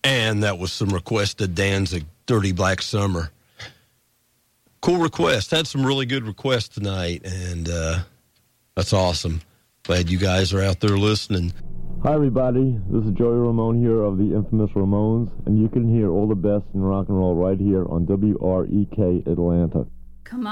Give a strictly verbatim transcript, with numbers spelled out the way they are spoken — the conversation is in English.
And that was some requested Danzig, Dirty Black Summer. Cool request. Had some really good requests tonight, and uh, that's awesome. Glad you guys are out there listening. Hi, everybody. This is Joey Ramone here of the infamous Ramones, and you can hear all the best in rock and roll right here on W R E K Atlanta. Come on.